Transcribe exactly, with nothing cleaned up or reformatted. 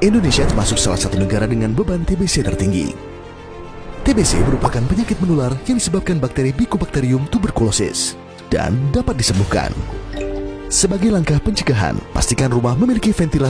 Indonesia termasuk salah satu negara dengan beban T B C tertinggi. T B C merupakan penyakit menular yang disebabkan bakteri Mycobacterium tuberculosis dan dapat disembuhkan. Sebagai langkah pencegahan, pastikan rumah memiliki ventilasi